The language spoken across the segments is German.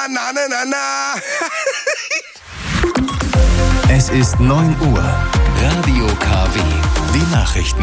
na, na, na, na. Es ist 9 Uhr. Radio KW. Die Nachrichten.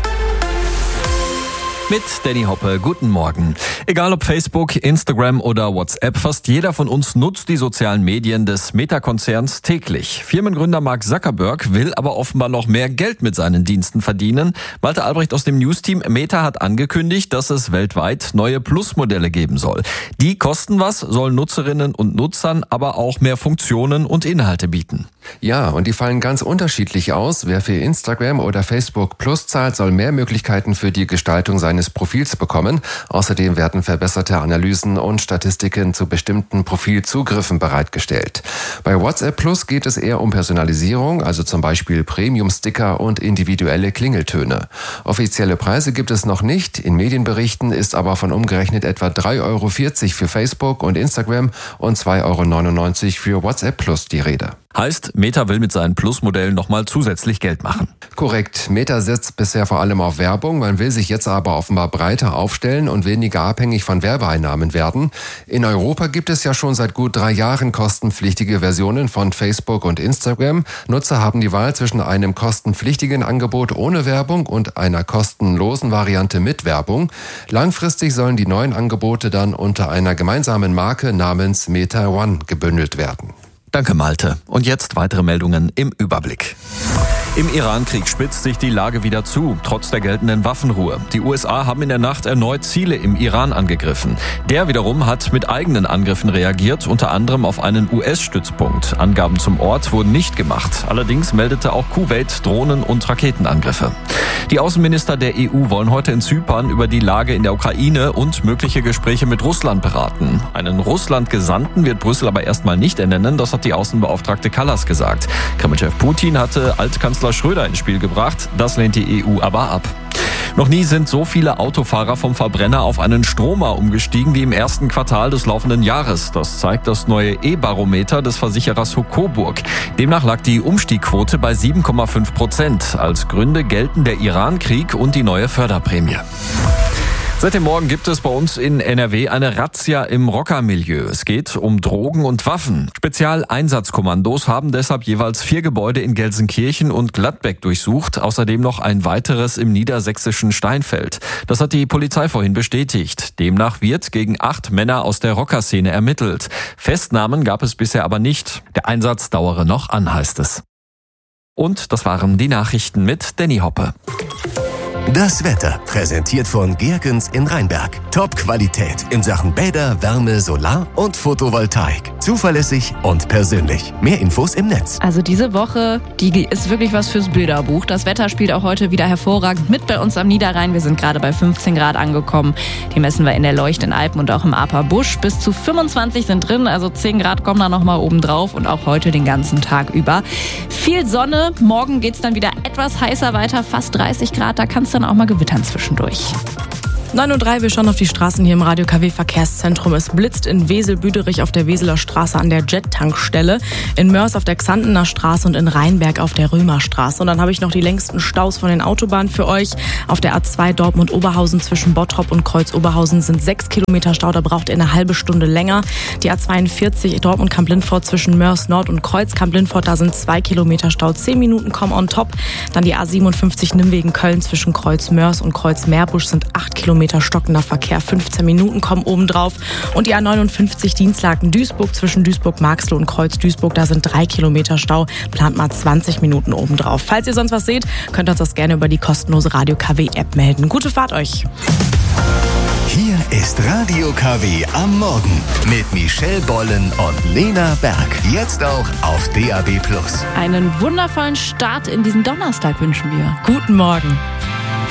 Mit Danny Hoppe, guten Morgen. Egal ob Facebook, Instagram oder WhatsApp, fast jeder von uns nutzt die sozialen Medien des Meta-Konzerns täglich. Firmengründer Mark Zuckerberg will aber offenbar noch mehr Geld mit seinen Diensten verdienen. Malte Albrecht aus dem News-Team. Meta hat angekündigt, dass es weltweit neue Plus-Modelle geben soll. Die kosten was, sollen Nutzerinnen und Nutzern aber auch mehr Funktionen und Inhalte bieten. Ja, und die fallen ganz unterschiedlich aus. Wer für Instagram oder Facebook Plus zahlt, soll mehr Möglichkeiten für die Gestaltung seines Profils bekommen. Außerdem werden verbesserte Analysen und Statistiken zu bestimmten Profilzugriffen bereitgestellt. Bei WhatsApp Plus geht es eher um Personalisierung, also zum Beispiel Premium-Sticker und individuelle Klingeltöne. Offizielle Preise gibt es noch nicht. In Medienberichten ist aber von umgerechnet etwa 3,40 Euro für Facebook und Instagram und 2,99 Euro für WhatsApp Plus die Rede. Heißt, Meta will mit seinen Plus-Modellen nochmal zusätzlich Geld machen. Korrekt. Meta setzt bisher vor allem auf Werbung. Man will sich jetzt aber offenbar breiter aufstellen und weniger abhängig von Werbeeinnahmen werden. In Europa gibt es ja schon seit gut 3 Jahren kostenpflichtige Versionen von Facebook und Instagram. Nutzer haben die Wahl zwischen einem kostenpflichtigen Angebot ohne Werbung und einer kostenlosen Variante mit Werbung. Langfristig sollen die neuen Angebote dann unter einer gemeinsamen Marke namens Meta One gebündelt werden. Danke, Malte. Und jetzt weitere Meldungen im Überblick. Im Iran-Krieg spitzt sich die Lage wieder zu, trotz der geltenden Waffenruhe. Die USA haben in der Nacht erneut Ziele im Iran angegriffen. Der wiederum hat mit eigenen Angriffen reagiert, unter anderem auf einen US-Stützpunkt. Angaben zum Ort wurden nicht gemacht. Allerdings meldete auch Kuwait Drohnen- und Raketenangriffe. Die Außenminister der EU wollen heute in Zypern über die Lage in der Ukraine und mögliche Gespräche mit Russland beraten. Einen Russland-Gesandten wird Brüssel aber erstmal nicht ernennen, das hat die Außenbeauftragte Kallas gesagt. Kremlchef Putin hatte Altkanzler Schröder ins Spiel gebracht, das lehnt die EU aber ab. Noch nie sind so viele Autofahrer vom Verbrenner auf einen Stromer umgestiegen wie im ersten Quartal des laufenden Jahres. Das zeigt das neue E-Barometer des Versicherers Coburg. Demnach lag die Umstiegquote bei 7,5%. Als Gründe gelten der Iran-Krieg und die neue Förderprämie. Seit dem Morgen gibt es bei uns in NRW eine Razzia im Rockermilieu. Es geht um Drogen und Waffen. Spezialeinsatzkommandos haben deshalb jeweils 4 Gebäude in Gelsenkirchen und Gladbeck durchsucht. Außerdem noch ein weiteres im niedersächsischen Steinfeld. Das hat die Polizei vorhin bestätigt. Demnach wird gegen 8 Männer aus der Rockerszene ermittelt. Festnahmen gab es bisher aber nicht. Der Einsatz dauere noch an, heißt es. Und das waren die Nachrichten mit Danny Hoppe. Das Wetter, präsentiert von Gergens in Rheinberg. Top-Qualität in Sachen Bäder, Wärme, Solar- und Photovoltaik. Zuverlässig und persönlich. Mehr Infos im Netz. Also diese Woche, die ist wirklich was fürs Bilderbuch. Das Wetter spielt auch heute wieder hervorragend mit bei uns am Niederrhein. Wir sind gerade bei 15 Grad angekommen. Die messen wir in der Leucht in Alpen und auch im Aperbusch. Bis zu 25 sind drin, also 10 Grad kommen da nochmal oben drauf und auch heute den ganzen Tag über. Viel Sonne, morgen geht's dann wieder etwas heißer weiter, fast 30 Grad. Da kann's dann auch mal gewittern zwischendurch. 9:03 Uhr, wir schauen auf die Straßen hier im Radio KW Verkehrszentrum. Es blitzt in Wesel-Büderich auf der Weseler Straße an der Jet-Tankstelle, in Mörs auf der Xantener Straße und in Rheinberg auf der Römerstraße. Und dann habe ich noch die längsten Staus von den Autobahnen für euch. Auf der A2 Dortmund-Oberhausen zwischen Bottrop und Kreuz-Oberhausen sind 6 Kilometer Stau, da braucht ihr eine halbe Stunde länger. Die A42 Dortmund-Kamp-Lindfort zwischen Mörs Nord und Kreuz-Kamp-Lindfort, da sind 2 Kilometer Stau, 10 Minuten kommen on top. Dann die A57 Nimwegen-Köln zwischen Kreuz-Mörs und Kreuz-Meerbusch sind 8 Kilometer stockender Verkehr, 15 Minuten kommen obendrauf. Und die A59 Dienstlaken-Duisburg zwischen Duisburg-Marxloh und Kreuz-Duisburg, da sind 3 Kilometer Stau, plant mal 20 Minuten obendrauf. Falls ihr sonst was seht, könnt ihr uns das gerne über die kostenlose Radio KW-App melden. Gute Fahrt euch! Hier ist Radio KW am Morgen mit Michelle Bollen und Lena Berg. Jetzt auch auf DAB+. Einen wundervollen Start in diesen Donnerstag wünschen wir. Guten Morgen!